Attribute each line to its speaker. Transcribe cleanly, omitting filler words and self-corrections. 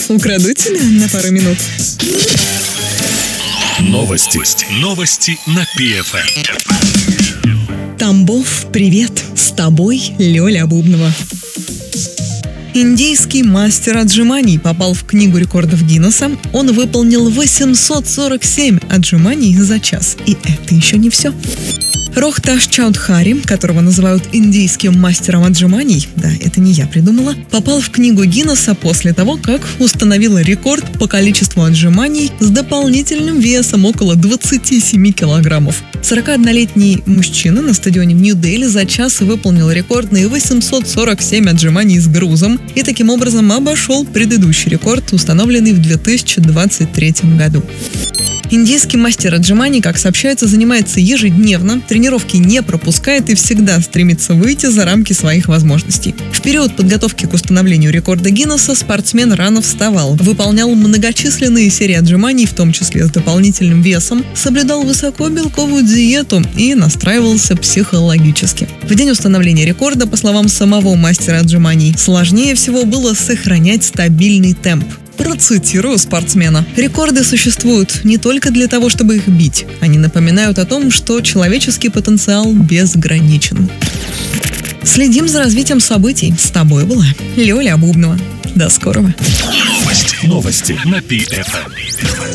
Speaker 1: Украду тебя на пару минут.
Speaker 2: Новости на ПФМ.
Speaker 1: Тамбов, привет! С тобой Лёля Бубнова. Индийский мастер отжиманий попал в книгу рекордов Гиннесса. Он выполнил 847 отжиманий за час. И это еще не все. Рохташ Чаудхари, которого называют индийским мастером отжиманий, да, это не я придумала, попал в книгу Гиннесса после того, как установил рекорд по количеству отжиманий с дополнительным весом около 27 килограммов. 41-летний мужчина на стадионе в Нью-Дели за час выполнил рекордные 847 отжиманий с грузом и таким образом обошел предыдущий рекорд, установленный в 2023 году. Индийский мастер отжиманий, как сообщается, занимается ежедневно, тренировки не пропускает и всегда стремится выйти за рамки своих возможностей. В период подготовки к установлению рекорда Гиннесса спортсмен рано вставал, выполнял многочисленные серии отжиманий, в том числе с дополнительным весом, соблюдал высокобелковую диету и настраивался психологически. В день установления рекорда, по словам самого мастера отжиманий, сложнее всего было сохранять стабильный темп. Процитирую спортсмена. Рекорды существуют не только для того, чтобы их бить. Они напоминают о том, что человеческий потенциал безграничен. Следим за развитием событий. С тобой была Лёля Бубнова. До скорого.
Speaker 2: Новости на ПФМ.